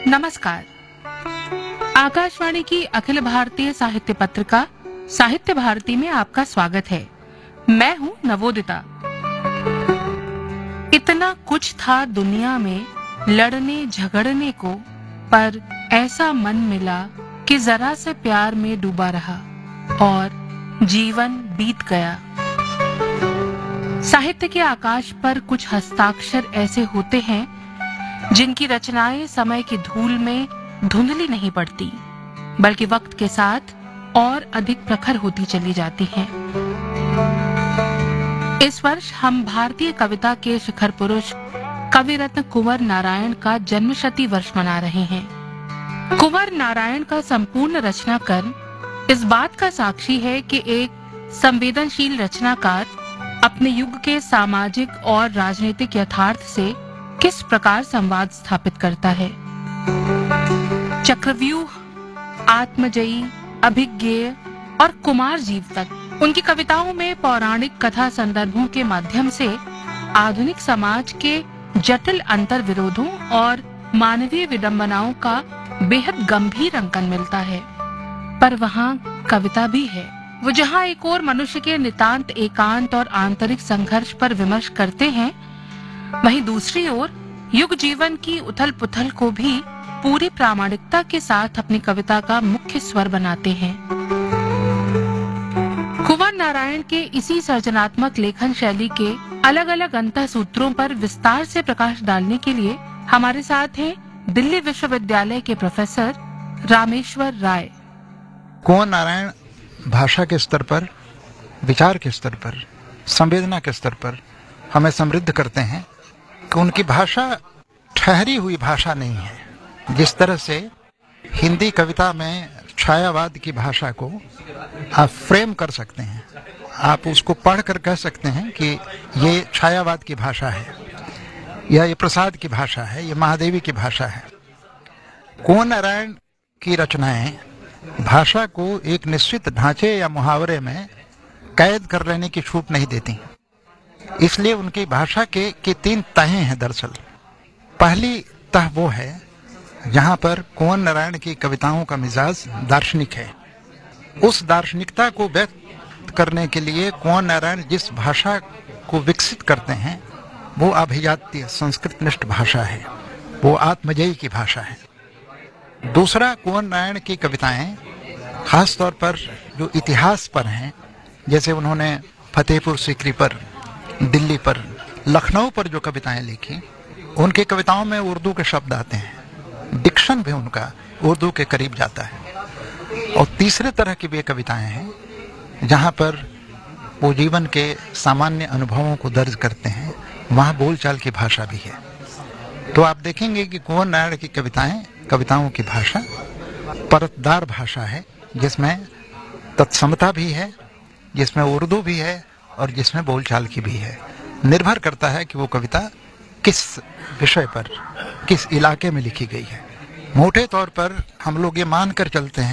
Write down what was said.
नमस्कार। आकाशवाणी की अखिल भारतीय साहित्य पत्रिका साहित्य भारती में आपका स्वागत है। मैं हूँ नवोदिता। इतना कुछ था दुनिया में लड़ने झगड़ने को, पर ऐसा मन मिला कि जरा से प्यार में डूबा रहा और जीवन बीत गया। साहित्य के आकाश पर कुछ हस्ताक्षर ऐसे होते हैं जिनकी रचनाएं समय की धूल में धुंधली नहीं पड़ती, बल्कि वक्त के साथ और अधिक प्रखर होती चली जाती हैं। इस वर्ष हम भारतीय कविता के शिखर पुरुष कवि रत्न कुंवर नारायण का जन्मशती वर्ष मना रहे हैं। कुंवर नारायण का संपूर्ण रचनाक्रम इस बात का साक्षी है कि एक संवेदनशील रचनाकार अपने युग के सामाजिक और राजनीतिक यथार्थ से किस प्रकार संवाद स्थापित करता है। चक्रव्यूह, आत्मजयी, अभिज्ञेय और कुमार जीव तक उनकी कविताओं में पौराणिक कथा संदर्भों के माध्यम से आधुनिक समाज के जटिल अंतर विरोधों और मानवीय विडंबनाओं का बेहद गंभीर अंकन मिलता है। पर वहाँ कविता भी है। वो जहाँ एक और मनुष्य के नितांत एकांत और आंतरिक संघर्ष पर विमर्श करते हैं, वहीं दूसरी ओर युग जीवन की उथल पुथल को भी पूरी प्रामाणिकता के साथ अपनी कविता का मुख्य स्वर बनाते हैं। कुंवर नारायण के इसी सर्जनात्मक लेखन शैली के अलग अलग अंतःसूत्रों पर विस्तार से प्रकाश डालने के लिए हमारे साथ हैं दिल्ली विश्वविद्यालय के प्रोफेसर रामेश्वर राय। कुंवर नारायण भाषा के स्तर पर, विचार के स्तर पर, संवेदना के स्तर पर हमें समृद्ध करते हैं कि उनकी भाषा ठहरी हुई भाषा नहीं है। जिस तरह से हिंदी कविता में छायावाद की भाषा को आप फ्रेम कर सकते हैं, आप उसको पढ़कर कह सकते हैं कि ये छायावाद की भाषा है, या ये प्रसाद की भाषा है, ये महादेवी की भाषा है। कुंवर नारायण की रचनाएं भाषा को एक निश्चित ढांचे या मुहावरे में कैद कर लेने की छूट नहीं देती। इसलिए उनकी भाषा के तीन तहें हैं। दरअसल पहली तह वो है जहां पर कुंवर नारायण की कविताओं का मिजाज दार्शनिक है। उस दार्शनिकता को व्यक्त करने के लिए कुंवर नारायण जिस भाषा को विकसित करते हैं वो अभिजातीय संस्कृतनिष्ठ भाषा है, वो आत्मजयी की भाषा है। दूसरा, कुंवर नारायण की कविताएं खास तौर पर जो इतिहास पर हैं, जैसे उन्होंने फतेहपुर सीकरी पर, दिल्ली पर, लखनऊ पर जो कविताएं लिखी, उनकी कविताओं में उर्दू के शब्द आते हैं, डिक्शन भी उनका उर्दू के करीब जाता है। और तीसरे तरह की भी कविताएं हैं जहां पर वो जीवन के सामान्य अनुभवों को दर्ज करते हैं, वहां बोलचाल की भाषा भी है। तो आप देखेंगे कि कुंवर नारायण की कविताओं की भाषा परतदार भाषा है, जिसमें तत्समता भी है, जिसमें उर्दू भी है और जिसमें बोलचाल की भी है। निर्भर करता है कि वो कविता किस विषय पर, किस इलाके में लिखी गई है। मोटे तौर पर हम लोग ये मानकर चलते हैं